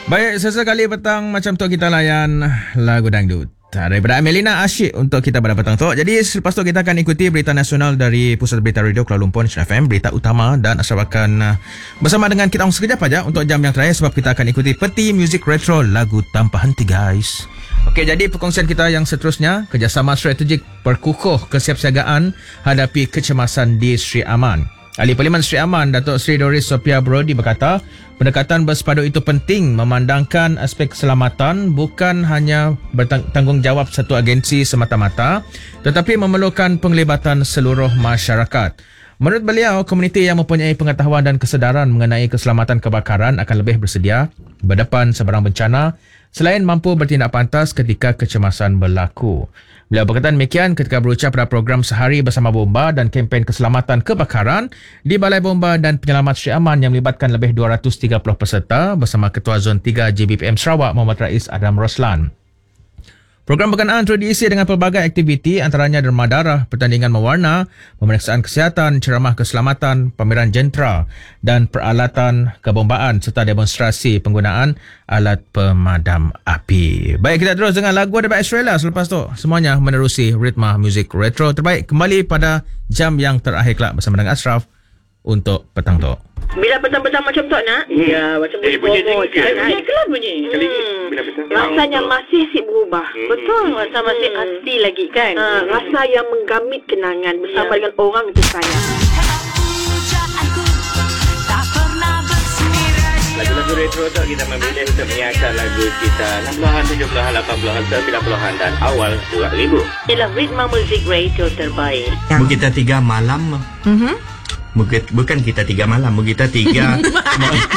Baik, sesekali petang macam tu kita layan lagu dangdut daripada Amelina Asyik untuk kita pada petang tu. Jadi selepas tu kita akan ikuti berita nasional dari Pusat Berita Radio Kuala Lumpur National FM, berita utama, dan Ashraf akan bersama dengan kita sekejap aja untuk jam yang terakhir sebab kita akan ikuti peti muzik retro lagu tanpa henti guys. Okey, jadi perkongsian kita yang seterusnya, kerjasama strategik perkukuh kesiapsiagaan hadapi kecemasan di Sri Aman. Ahli Parlimen Sri Aman, Datuk Seri Doris Sophia Brody berkata, pendekatan bersepadu itu penting memandangkan aspek keselamatan bukan hanya bertanggungjawab satu agensi semata-mata, tetapi memerlukan penglibatan seluruh masyarakat. Menurut beliau, komuniti yang mempunyai pengetahuan dan kesedaran mengenai keselamatan kebakaran akan lebih bersedia berdepan sebarang bencana selain mampu bertindak pantas ketika kecemasan berlaku. Beliau berkata demikian ketika berucap pada program Sehari Bersama Bomba dan kempen keselamatan kebakaran di Balai Bomba dan Penyelamat Sri Aman yang melibatkan lebih 230 peserta bersama Ketua Zon 3 JBPM Sarawak Muhammad Rais Adam Roslan. Program berkenaan turut diisi dengan pelbagai aktiviti antaranya derma darah, pertandingan mewarna, pemeriksaan kesihatan, ceramah keselamatan, pameran jentera dan peralatan kebombaan serta demonstrasi penggunaan alat pemadam api. Baik, kita terus dengan lagu daripada Australia selepas tu. Semuanya menerusi ritma muzik retro terbaik kembali pada jam yang terakhir kelak bersama dengan Ashraf untuk petang tu. Bila petang-petang macam tu nak? Ya, macam bunyi-bunyi. Kelas bunyi. Bila petang. Rasanya masih si berubah. Betul, rasa masih asli lagi kan? Rasa yang menggamit kenangan bersama dengan orang tersayang. Lagu-lagu retro tu kita memilih untuk menyiarkan lagu kita 60-an, 70-an, 80-an, 90-an dan awal 2000. Ialah ritma muzik radio terbaik. Kita 3 malam. Bukan kita 3 malam, kita 3